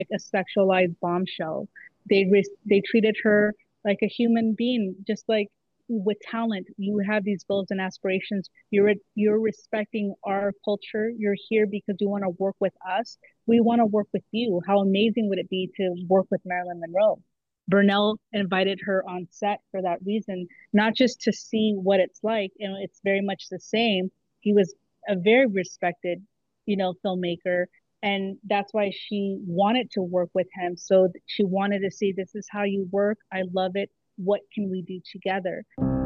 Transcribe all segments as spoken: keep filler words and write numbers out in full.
a sexualized bombshell. They res- they treated her like a human being, just like with talent. You have these goals and aspirations. You're you're respecting our culture. You're here because you want to work with us. We want to work with you. How amazing would it be to work with Marilyn Monroe? Burnell invited her on set for that reason, not just to see what it's like, and it's very much the same. He was a very respected, you know, filmmaker, and that's why she wanted to work with him. So she wanted to see, this is how you work. I love it. What can we do together?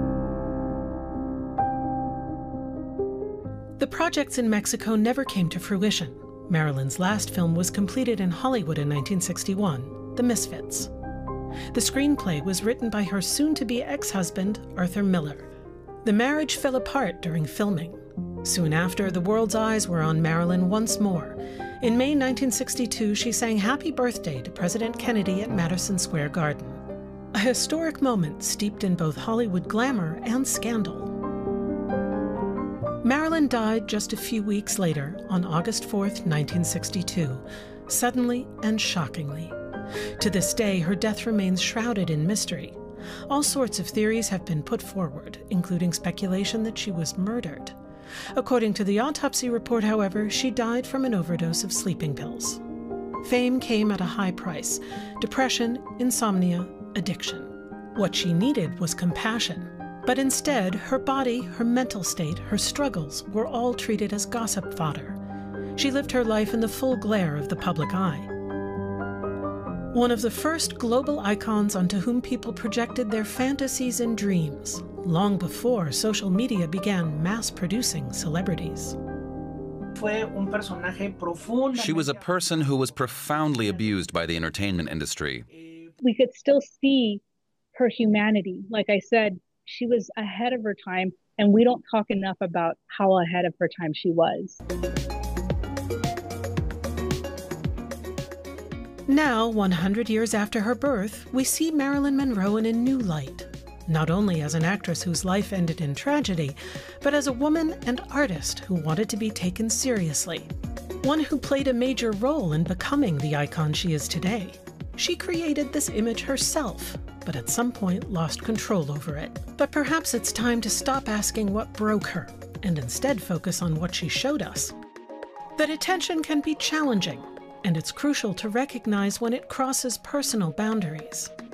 The projects in Mexico never came to fruition. Marilyn's last film was completed in Hollywood in nineteen sixty-one, The Misfits. The screenplay was written by her soon-to-be ex-husband, Arthur Miller. The marriage fell apart during filming. Soon after, the world's eyes were on Marilyn once more. In May nineteen sixty-two, she sang Happy Birthday to President Kennedy at Madison Square Garden. A historic moment steeped in both Hollywood glamour and scandal. Marilyn died just a few weeks later, on August fourth, nineteen sixty-two, suddenly and shockingly. To this day, her death remains shrouded in mystery. All sorts of theories have been put forward, including speculation that she was murdered. According to the autopsy report, however, she died from an overdose of sleeping pills. Fame came at a high price: depression, insomnia, addiction. What she needed was compassion. But instead, her body, her mental state, her struggles were all treated as gossip fodder. She lived her life in the full glare of the public eye. One of the first global icons onto whom people projected their fantasies and dreams, long before social media began mass-producing celebrities. She was a person who was profoundly abused by the entertainment industry. We could still see her humanity. Like I said, she was ahead of her time, and we don't talk enough about how ahead of her time she was. Now, one hundred years after her birth, we see Marilyn Monroe in a new light, not only as an actress whose life ended in tragedy, but as a woman and artist who wanted to be taken seriously, one who played a major role in becoming the icon she is today. She created this image herself, but at some point lost control over it. But perhaps it's time to stop asking what broke her, and instead focus on what she showed us. That attention can be challenging, and it's crucial to recognize when it crosses personal boundaries.